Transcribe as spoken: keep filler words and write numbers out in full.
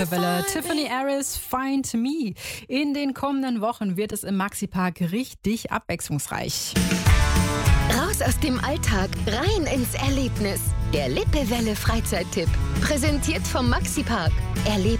Welle. Tiffany Harris, Find Me. In den kommenden Wochen wird es im Maxi-Park richtig abwechslungsreich. Raus aus dem Alltag, rein ins Erlebnis. Der Lippewelle Freizeittipp. Präsentiert vom Maxi-Park. Erlebe